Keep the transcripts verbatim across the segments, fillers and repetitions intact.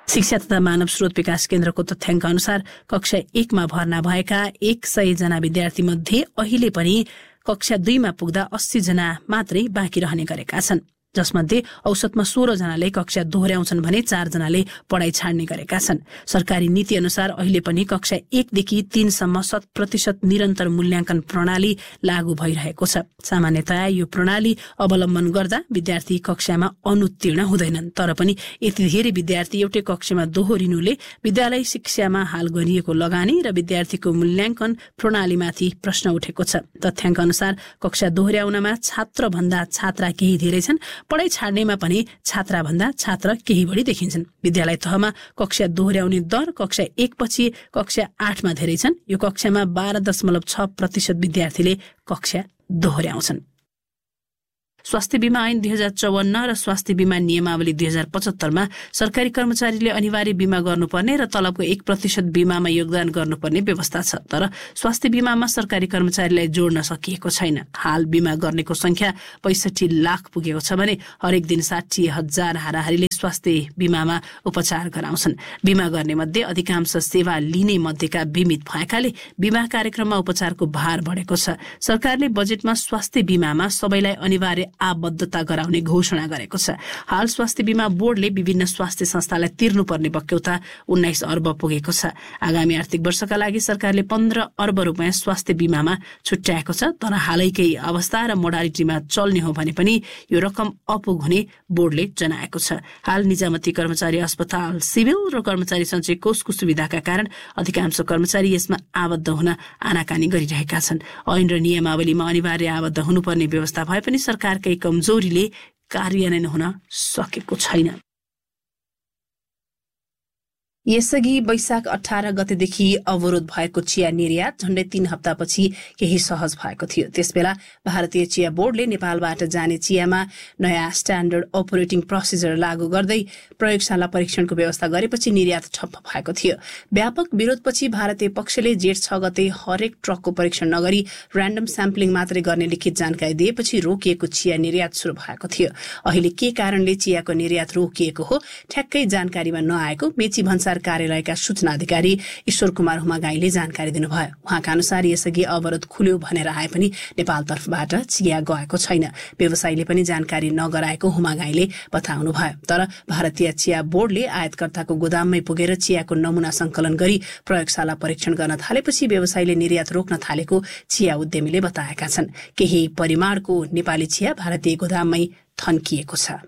शिक्षा तथा मानव स्रोत विकास केन्द्रको तथ्याङ्क अनुसार कक्षा एकमा भर्ना भएका एक सय जना विद्यार्थी मध्ये अहिले पनि कक्षा दुईमा पुग्दा अस्सी जना मात्रै बाँकी रहने गरेका छन्, जसमध्ये औसतमा सोह्र जनाले कक्षा दोहोर्याउँछन् भने चार जनाले पढाइ छाड्ने गरेका छन्। सरकारी नीति अनुसार अहिले पनि कक्षा एकदेखि तीनसम्म शत प्रतिशत निरन्तर मूल्याङ्कन प्रणाली लागू भइरहेको छ। सामान्यतया यो प्रणाली अवलम्बन गर्दा विद्यार्थी कक्षामा अनुत्तीर्ण हुँदैनन्, तर पनि यति धेरै विद्यार्थी एउटै कक्षामा दोहोरिनुले विद्यालय शिक्षामा हाल गरिएको लगानी र विद्यार्थीको मूल्याङ्कन प्रणालीमाथि प्रश्न उठेको छ। तथ्याङ्क अनुसार कक्षा दोहोर्याउनमा छात्रभन्दा छात्रा केही धेरै छन्, पढाइ छाड्नेमा पनि छात्राभन्दा छात्र केही बढी देखिन्छन्। विद्यालय तहमा कक्षा दोहोर्याउने दर कक्षा एक पछि कक्षा आठमा धेरै छन्। यो कक्षामा बाह्र दशमलव छ प्रतिशत विद्यार्थीले कक्षा दोहोर्याउँछन्। स्वास्थ्य बीमा ऐन दुई हजार चौवन्न र स्वास्थ्य बीमा नियमावली दुई हजार पचहत्तरमा सरकारी कर्मचारीले अनिवार्य बीमा गर्नुपर्ने र तलबको एक प्रतिशत बीमामा योगदान गर्नुपर्ने व्यवस्था छ, तर स्वास्थ्य बीमामा सरकारी कर्मचारीलाई जोड्न सकिएको छैन। हाल बीमा गर्नेको संख्या पैँसठी लाख पुगेको छ भने हरेक दिन साठी हजार हाराहारीले स्वास्थ्य बीमामा उपचार गराउँछन्। बीमा गर्ने मध्ये अधिकांश सेवा लिने मध्येका बीमित भएकाले बीमा कार्यक्रममा उपचारको भार बढेको छ। सरकारले बजेटमा स्वास्थ्य बीमामा सबैलाई अनिवार्य आबद्धता गराउने घोषणा गरेको छ। हाल स्वास्थ्य बीमा बोर्डले विभिन्न स्वास्थ्य संस्थालाई तिर्नुपर्ने बक्यौता उन्नाइस अर्ब पुगेको छ। आगामी आर्थिक वर्षका लागि सरकारले पन्ध्र अर्ब रुपियाँ स्वास्थ्य बीमामा छुट्याएको छ, तर हालैकै अवस्था र मोडालिटीमा चल्ने हो भने पनि यो रकम अपुग हुने बोर्डले जनाएको छ। हाल निजामती कर्मचारी अस्पताल, सिभिल र कर्मचारी सञ्चय कोषको सुविधाका कारण अधिकांश कर्मचारी यसमा आबद्ध हुन आनाकानी गरिरहेका छन्। ऐन र नियमावलीमा अनिवार्य आबद्ध हुनुपर्ने व्यवस्था भए पनि सरकारकै कमजोरीले कार्यान्वयन हुन सकेको छैन। यसअघि वैशाख अठार गतेदेखि अवरोध भएको चिया निर्यात झण्डै तीन हप्तापछि केही सहज भएको थियो। त्यसबेला भारतीय चिया बोर्डले नेपालबाट जाने चियामा नयाँ स्ट्यान्डर्ड अपरेटिङ प्रोसिजर लागू गर्दै प्रयोगशाला परीक्षणको व्यवस्था गरेपछि निर्यात ठप्प भएको थियो। व्यापक विरोधपछि भारतीय पक्षले जेठ छ गते हरेक ट्रकको परीक्षण नगरी र्यान्डम स्याम्पलिङ मात्रै गर्ने लिखित जानकारी दिएपछि रोकिएको चिया निर्यात सुरु भएको थियो। अहिले के कारणले चियाको निर्यात रोकिएको हो ठ्याक्कै जानकारीमा नआएको मेची भन्सार कार्यालयका सूचना अधिकारी ईश्वर कुमार हुमागाईले जानकारी दिनुभयो। उहाँका अनुसार यसअघि अवरोध खुल्यो भनेर आए पनि नेपाल तर्फबाट चिया गएको छैन। व्यवसायीले पनि जानकारी नगराएको हुमागाईले बताउनुभयो। तर भारतीय चिया बोर्डले आयातकर्ताको गोदाममै पुगेर चियाको नमुना संकलन गरी प्रयोगशाला परीक्षण गर्न थालेपछि व्यवसायीले निर्यात रोक्न थालेको चिया उद्यमीले बताएका छन्। केही परिमाणको नेपाली चिया भारतीय गोदाममै थन्किएको छ।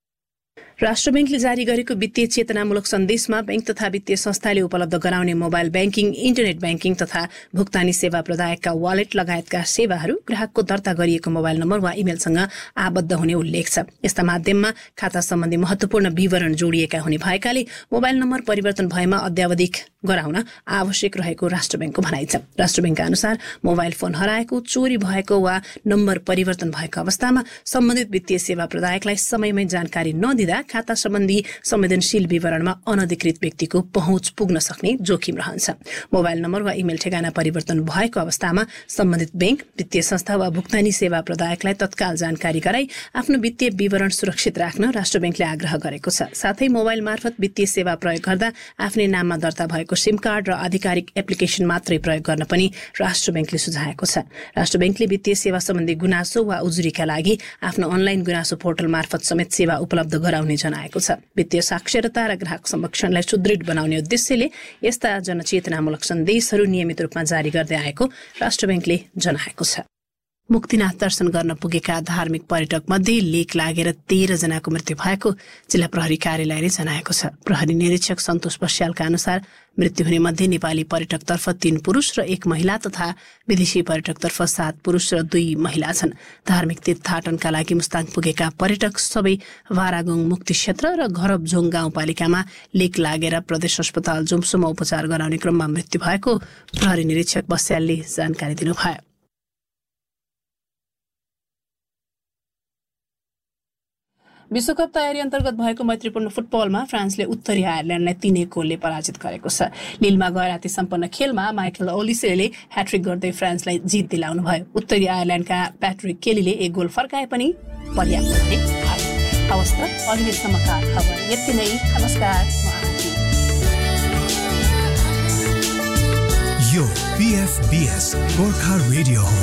राष्ट्र बैंकले जारी गरेको वित्तीय चेतनामूलक सन्देशमा बैंक तथा वित्तीय संस्थाले उपलब्ध गराउने मोबाइल ब्याङ्किङ, इन्टरनेट ब्याङ्किङ तथा भुक्तानी सेवा प्रदायकका वालेट लगायतका सेवाहरू ग्राहकको दर्ता गरिएको मोबाइल नम्बर वा इमेलसँग आबद्ध हुने उल्लेख छ। यस्ता माध्यममा खाता सम्बन्धी महत्वपूर्ण विवरण जोडिएका हुने भएकाले मोबाइल नम्बर परिवर्तन भएमा अद्यावधिक गराउन आवश्यक रहेको राष्ट्र बैंकको भनाइ छ। राष्ट्र बैंकका अनुसार मोबाइल फोन हराएको, चोरी भएको वा नम्बर परिवर्तन भएको अवस्थामा सम्बन्धित वित्तीय सेवा प्रदायकलाई समयमै जानकारी नदिँदा खाता सम्बन्धी संवेदनशील विवरणमा अनधिकृत व्यक्तिको पहुँच पुग्न सक्ने जोखिम रहन्छ। मोबाइल नम्बर वा इमेल ठेगाना परिवर्तन भएको अवस्थामा सम्बन्धित बैंक, वित्तीय संस्था वा भुक्तानी सेवा प्रदायकलाई तत्काल जानकारी गराई आफ्नो वित्तीय विवरण सुरक्षित राख्न राष्ट्र बैंकले आग्रह गरेको छ। साथै मोबाइल मार्फत वित्तीय सेवा प्रयोग गर्दा आफ्नै नाममा दर्ता भएको सिम कार्ड र आधिकारिक एप्लिकेसन मात्रै प्रयोग गर्न पनि राष्ट्र बैंकले सुझाएको छ। राष्ट्र बैंकले वित्तीय सेवा सम्बन्धी गुनासो वा उजुरीका लागि आफ्नो अनलाइन गुनासो पोर्टल मार्फत समेत सेवा उपलब्ध गराउने जनाएको छ। वित्तीय साक्षरता र ग्राहक संरक्षणलाई सुदृढ बनाउने उद्देश्यले यस्ता जनचेतनामूलक सन्देशहरू नियमित रूपमा जारी गर्दै आएको राष्ट्र बैंकले जनाएको छ। मुक्तिनाथ दर्शन गर्न पुगेका धार्मिक पर्यटक मध्ये लेक लागेर तेह्र जनाको मृत्यु भएको जिल्ला प्रहरी कार्यालयले जनाएको छ। प्रहरी निरीक्षक सन्तोष बस्यालका अनुसार मृत्यु हुने मध्ये नेपाली पर्यटकतर्फ तीन पुरुष र एक महिला तथा विदेशी पर्यटकतर्फ सात पुरुष र दुई महिला छन्। धार्मिक तीर्थाटनका लागि मुस्ताङ पुगेका पर्यटक सबै वारागुङ मुक्ति क्षेत्र र घरबझोङ गाउँपालिकामा लेक लागेर प्रदेश अस्पताल जुम्सुमा उपचार गराउने क्रममा मृत्यु भएको प्रहरी निरीक्षक बस्यालले जानकारी दिनुभयो। विश्वकप तयारी अन्तर्गत भएको मैत्रीपूर्ण फुटबलमा फ्रान्सले उत्तरी आयरल्यान्डलाई तीन एक गोलले पराजित गरेको छ। लिलमा गए राति सम्पन्न खेलमा माइकल ओलिसेले ह्याट्रिक गर्दै फ्रान्सलाई जित दिलाउनु भयो। उत्तरी आयरल्यान्डका प्याट्रिक केलीले एक गोल फर्काए पनि पर्याप्त भयो। हवस् त, अहिलेसम्मका खबर यति नै। नमस्कार। B F B S Gorkha radio हो।